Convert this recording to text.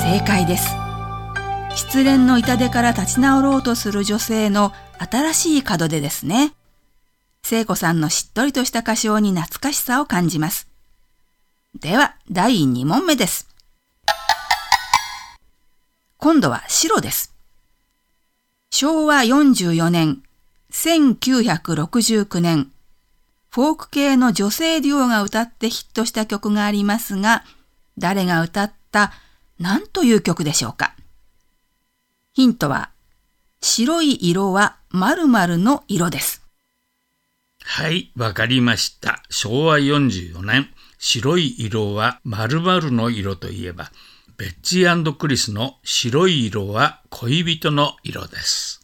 正解です。失恋の痛手から立ち直ろうとする女性の新しい門出ですね。聖子さんのしっとりとした歌唱に懐かしさを感じます。では、第2問目です。今度は白です。昭和44年、1969年、フォーク系の女性デュオが歌ってヒットした曲がありますが、誰が歌った何という曲でしょうか。ヒントは、白い色は〇〇の色です。 はい、わかりました。昭和44年、白い色は〇〇の色といえば、ベッチー&クリスの白い色は恋人の色です。